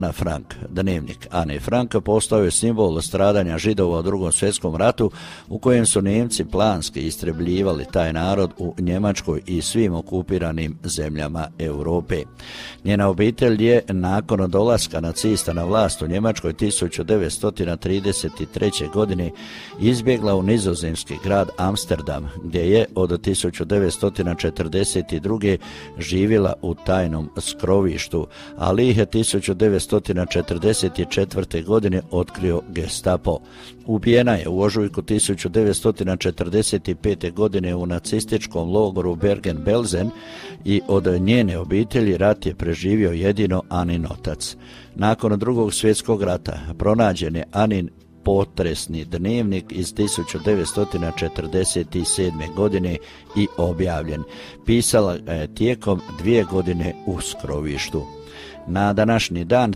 Ana Frank. Dnevnik Ane Frank postao je simbol stradanja Židova u Drugom svjetskom ratu u kojem su Nemci planski istrebljivali taj narod u Njemačkoj i svim okupiranim zemljama Europe. Njena obitelj je nakon dolaska nacista na vlast u Njemačkoj 1933. godine izbjegla u nizozemski grad Amsterdam, gdje je od 1942. živjela u tajnom skrovištu, ali ih je 1944. godine otkrio Gestapo. Ubijena je u ožujku 1945. godine u nacističkom logoru Bergen-Belsen i od njene obitelji rat je preživio jedino Anin otac. Nakon Drugog svjetskog rata pronađen je Anin potresni dnevnik iz 1947. godine i objavljen. Pisala je tijekom 2 godine u skrovištu. Na današnji dan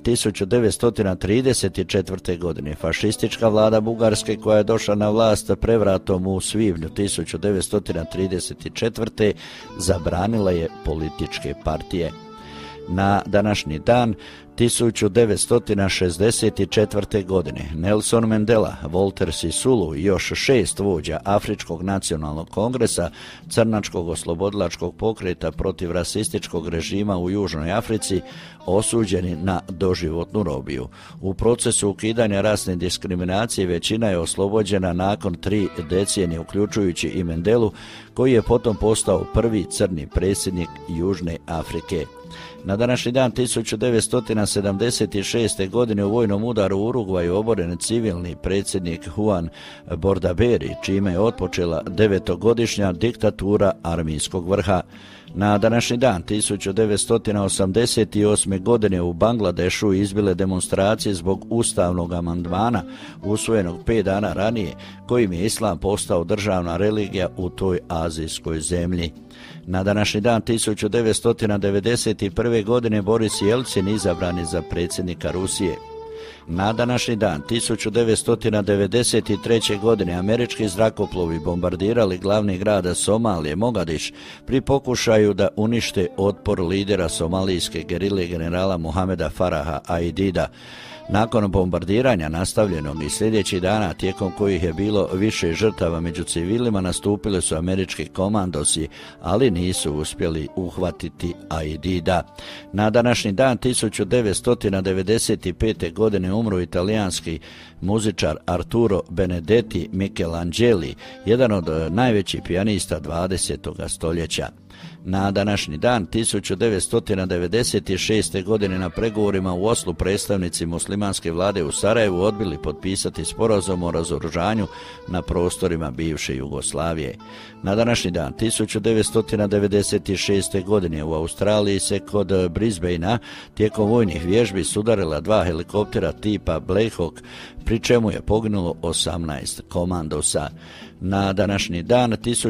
1934. godine fašistička vlada Bugarske, koja je došla na vlast prevratom u svibnju 1934. zabranila je političke partije. Na današnji dan 1964. godine Nelson Mandela, Walter Sisulu i još 6 vođa Afričkog nacionalnog kongresa, Crnačkog oslobodilačkog pokreta protiv rasističkog režima u Južnoj Africi osuđeni na doživotnu robiju. U procesu ukidanja rasne diskriminacije većina je oslobođena nakon 3 decenije, uključujući i Mandelu, koji je potom postao prvi crni predsjednik Južne Afrike. Na današnji dan 1976. godine u vojnom udaru u Urugvaju oboren je civilni predsjednik Juan Bordaberi, čime je otpočela 9-godišnja diktatura armijskog vrha. Na današnji dan 1988. godine u Bangladešu izbile demonstracije zbog ustavnog amandmana usvojenog 5 dana ranije, kojim je islam postao državna religija u toj azijskoj zemlji. Na današnji dan 1991. godine Boris Jelcin izabran je za predsjednika Rusije. Na današnji dan 1993. godine američki zrakoplovi bombardirali glavni grad Somalije, Mogadiš, pri pokušaju da unište otpor lidera somalijske gerile generala Mohameda Faraha Aidida. Nakon bombardiranja nastavljenog i sljedećih dana, tijekom kojih je bilo više žrtava među civilima, nastupili su američki komandosi, ali nisu uspjeli uhvatiti Aidida. Na današnji dan 1995. godine umro italijanski muzičar Arturo Benedetti Michelangeli, jedan od najvećih pijanista 20. stoljeća. Na današnji dan 1996. godine na pregovorima u Oslu predstavnici muslimanske vlade u Sarajevu odbili potpisati sporazum o razoružanju na prostorima bivše Jugoslavije. Na današnji dan 1996. godine u Australiji se kod Brisbanea tijekom vojnih vježbi sudarila 2 helikoptera tipa Black Hawk, pri čemu je poginulo 18 komandosa. Na današnji dan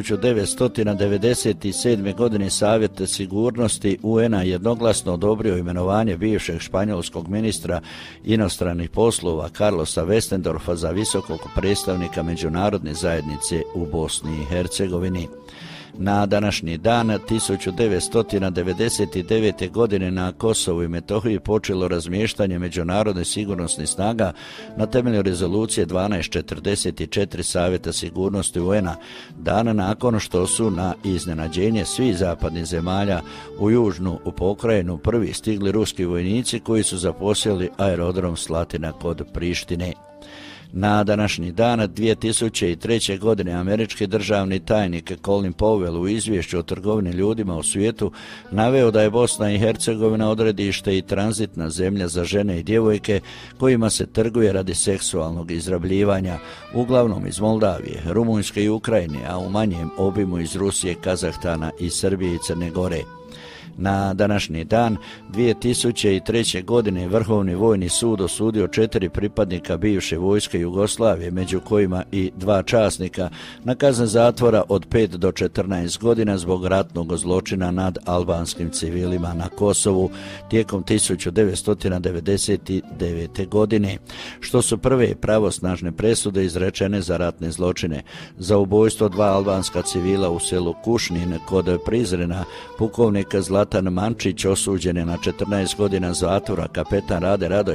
1997. godine Savjet sigurnosti UN-a jednoglasno odobrio imenovanje bivšeg španjolskog ministra inostranih poslova Carlosa Westendorfa za visokog predstavnika međunarodne zajednice u Bosni i Hercegovini. Na današnji dan 1999. godine na Kosovu i Metohiji počelo razmještanje međunarodnih sigurnosnih snaga na temelju rezolucije 1244 Savjeta sigurnosti UN-a, dan nakon što su na iznenađenje svih zapadnih zemalja u južnu pokrajinu prvi stigli ruski vojnici koji su zaposjeli aerodrom Slatina kod Prištine. Na današnji dan 2003. godine američki državni tajnik Colin Powell u izvješću o trgovini ljudima u svijetu naveo da je Bosna i Hercegovina odredište i tranzitna zemlja za žene i djevojke kojima se trguje radi seksualnog izrabljivanja, uglavnom iz Moldavije, Rumunjske i Ukrajine, a u manjem obimu iz Rusije, Kazahstana i Srbije i Crne Gore. Na današnji dan 2003. godine Vrhovni vojni sud osudio 4 pripadnika bivše vojske Jugoslavije, među kojima i 2 časnika, na kazne zatvora od 5 do 14 godina zbog ratnog zločina nad albanskim civilima na Kosovu tijekom 1999. godine, što su prve pravosnažne presude izrečene za ratne zločine. Za ubojstvo 2 albanska civila u selu Kušnin kod Prizrena pukovnika Zlatka Zlatan Mančić osuđen je na 14 godina zatvora, kapetan Rade Radojević